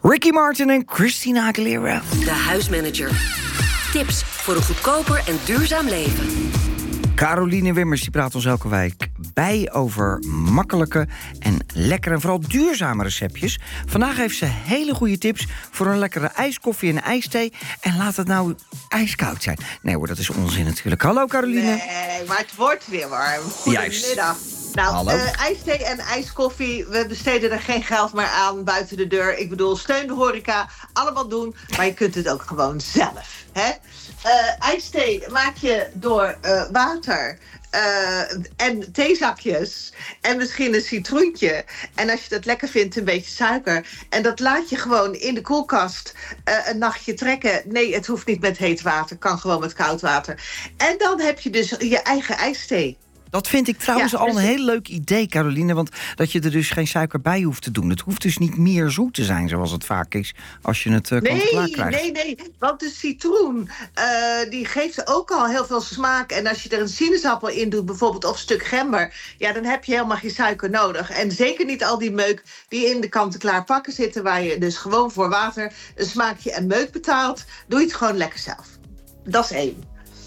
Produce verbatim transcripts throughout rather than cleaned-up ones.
Ricky Martin en Christina Aguilera. De Huismanager. Tips voor een goedkoper en duurzaam leven. Caroline Wimmers die praat ons elke week bij over makkelijke en lekkere en vooral duurzame receptjes. Vandaag heeft ze hele goede tips voor een lekkere ijskoffie en ijsthee. En laat het nou ijskoud zijn. Nee hoor, dat is onzin natuurlijk. Hallo Caroline. Nee, maar het wordt weer warm. Goedemiddag. Nou, uh, ijsthee en ijskoffie, we besteden er geen geld meer aan buiten de deur. Ik bedoel, steun de horeca, allemaal doen. Maar je kunt het ook gewoon zelf. Hè? Uh, ijsthee maak je door uh, water uh, en theezakjes en misschien een citroentje. En als je dat lekker vindt, een beetje suiker. En dat laat je gewoon in de koelkast uh, een nachtje trekken. Nee, het hoeft niet met heet water, kan gewoon met koud water. En dan heb je dus je eigen ijsthee. Dat vind ik trouwens Ja, al een dus- heel leuk idee, Caroline. Want dat je er dus geen suiker bij hoeft te doen. Het hoeft dus niet meer zoet te zijn, zoals het vaak is, als je het uh, kant-en-klaar Nee, krijgt. nee, nee. Want de citroen, uh, die geeft ook al heel veel smaak. En als je er een sinaasappel in doet, bijvoorbeeld, of een stuk gember, ja, dan heb je helemaal geen suiker nodig. En zeker niet al die meuk die in de kant-en-klaar pakken zitten, waar je dus gewoon voor water een smaakje en meuk betaalt. Doe je het gewoon lekker zelf. Dat is één.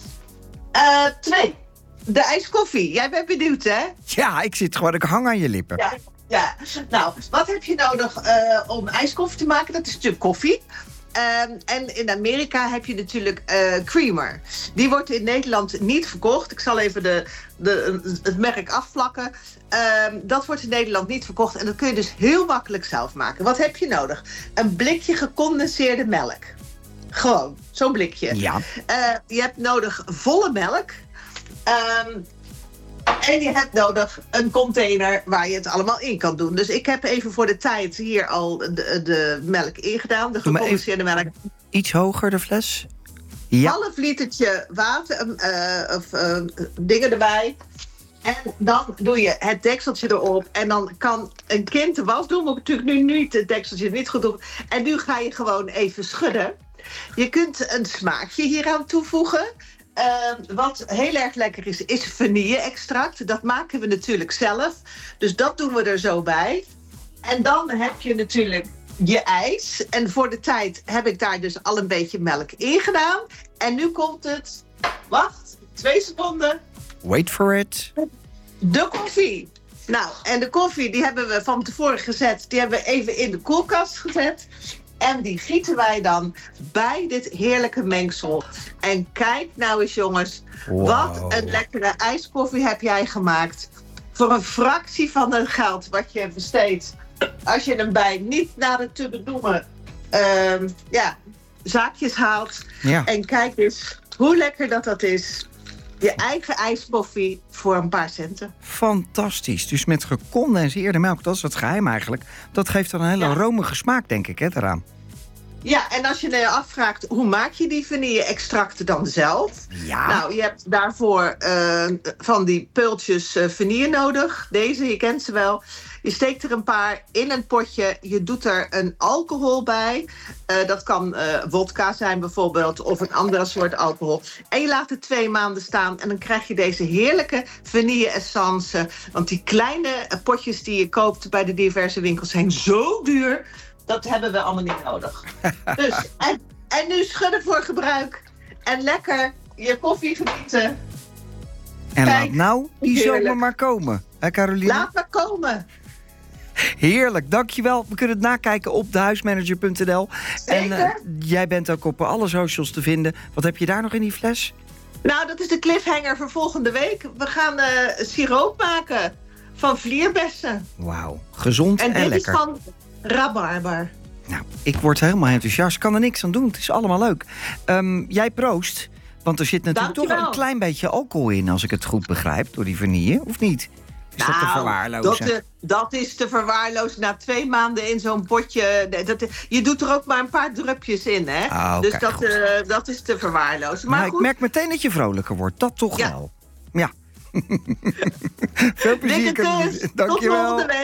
Uh, twee. De ijskoffie. Jij bent benieuwd, hè? Ja, ik zit gewoon, ik hang aan je lippen. Ja, ja. Nou, wat heb je nodig uh, om ijskoffie te maken? Dat is natuurlijk koffie. Um, en in Amerika heb je natuurlijk uh, creamer. Die wordt in Nederland niet verkocht. Ik zal even de, de, het merk afvlakken. Um, dat wordt in Nederland niet verkocht. En dat kun je dus heel makkelijk zelf maken. Wat heb je nodig? Een blikje gecondenseerde melk. Gewoon, zo'n blikje. Ja. Uh, je hebt nodig volle melk. Um, en je hebt nodig een container waar je het allemaal in kan doen. Dus ik heb even voor de tijd hier al de, de melk ingedaan. De Doe maar gecondenseerde melk. Iets hoger, de fles. Ja. Half litertje water, uh, of uh, dingen erbij. En dan doe je het dekseltje erop. En dan kan een kind de was doen. Maar natuurlijk nu niet het dekseltje niet goed doen. En nu ga je gewoon even schudden. Je kunt een smaakje hieraan toevoegen. Uh, wat heel erg lekker is, is vanille-extract. Dat maken we natuurlijk zelf. Dus dat doen we er zo bij. En dan heb je natuurlijk je ijs. En voor de tijd heb ik daar dus al een beetje melk in gedaan. En nu komt het... Wacht, twee seconden. Wait for it. De koffie. Nou, en de koffie die hebben we van tevoren gezet. Die hebben we even in de koelkast gezet. En die gieten wij dan bij dit heerlijke mengsel. En kijk nou eens jongens, Wow. wat een lekkere ijskoffie heb jij gemaakt. Voor een fractie van het geld wat je besteedt. Als je hem bij niet naar het te benoemen uh, ja, zaakjes haalt. Ja. En kijk eens hoe lekker dat dat is. Je eigen ijskoffie voor een paar centen. Fantastisch. Dus met gecondenseerde melk, dat is het geheim eigenlijk. Dat geeft dan een hele Ja. romige smaak, denk ik, hè, eraan. Ja, en als je je afvraagt, hoe maak je die vanille-extracten dan zelf? Ja. Nou, je hebt daarvoor uh, van die peultjes uh, vanille nodig. Deze, je kent ze wel. Je steekt er een paar in een potje. Je doet er een alcohol bij. Uh, dat kan uh, wodka zijn bijvoorbeeld, of een andere soort alcohol. En je laat het twee maanden staan en dan krijg je deze heerlijke vanille-essence. Want die kleine uh, potjes die je koopt bij de diverse winkels zijn zo duur. Dat hebben we allemaal niet nodig. Dus, en, en nu schudden voor gebruik. En lekker je koffie genieten. En Kijk, laat nou die heerlijk. zomer maar komen. Hè, Caroline? Laat maar komen. Heerlijk, dankjewel. We kunnen het nakijken op dehuismanager punt n l. En uh, Zeker. jij bent ook op alle socials te vinden. Wat heb je daar nog in die fles? Nou, dat is de cliffhanger voor volgende week. We gaan uh, siroop maken van vlierbessen. Wauw, gezond en, En dit lekker. is van rabarber. Nou, ik word helemaal enthousiast. Ik kan er niks aan doen. Het is allemaal leuk. Um, jij proost. Want er zit natuurlijk Dankjewel. toch een klein beetje alcohol in, als ik het goed begrijp, door die vanille, of niet? Is dat te verwaarlozen? Dat, dat is te verwaarlozen. Na twee maanden in zo'n potje. Dat, je doet er ook maar een paar drupjes in, hè? Oh, dus kijk, dat, goed. uh, dat is te verwaarlozen. Maar Nou, goed, ik merk meteen dat je vrolijker wordt. Dat toch Ja. wel. Ja. Veel plezier. dikke kus. Tot Dankjewel. volgende week.